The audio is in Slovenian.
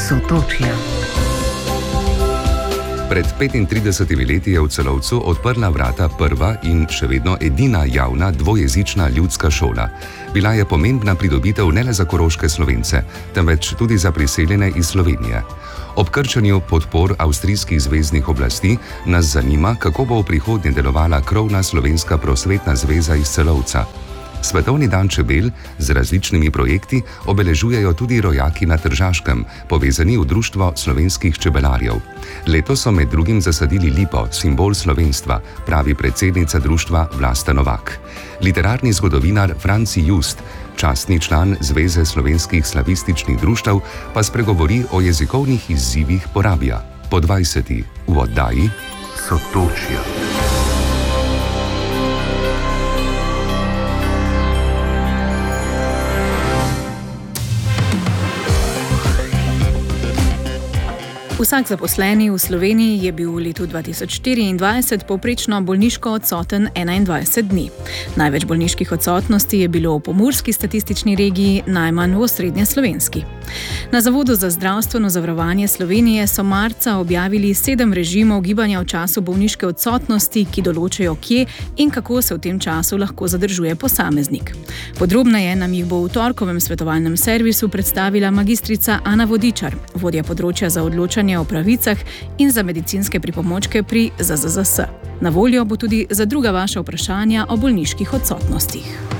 Sotočja. Pred 35 leti je v Celovcu odprla vrata prva in še vedno edina javna dvojezična ljudska šola. Bila je pomembna pridobitev ne le za koroške Slovence, temveč tudi za priseljene iz Slovenije. Ob krčenju podpor avstrijskih zveznih oblasti nas zanima, kako bo v prihodnje delovala krovna slovenska prosvetna zveza iz Celovca. Svetovni dan čebel z različnimi projekti obeležujejo tudi rojaki na Tržaškem, povezani v Društvo slovenskih čebelarjev. Letos so med drugim zasadili lipo, simbol slovenstva, pravi predsednica društva Vlasta Novak. Literarni zgodovinar Franci Just, častni član Zveze slovenskih slavističnih društev, pa spregovori o jezikovnih izzivih Porabja. Po 20. v oddaji Sotočja. Vsak zaposleni v Sloveniji je bil v letu 2024 povprečno bolniško odsoten 21 dni. Največ bolniških odsotnosti je bilo v pomurski statistični regiji, najmanj v osrednjeslovenski. Na Zavodu za zdravstveno zavarovanje Slovenije so marca objavili 7 režimov gibanja v času bolniške odsotnosti, ki določajo, kje in kako se v tem času lahko zadržuje posameznik. Podrobneje nam jih bo v torkovem svetovalnem servisu predstavila magistrica Ana Vodičar, vodja področja za odločanje o pravicah in za medicinske pripomočke pri ZZZS. Na voljo bo tudi za druga vaša vprašanja o bolniških odsotnostih.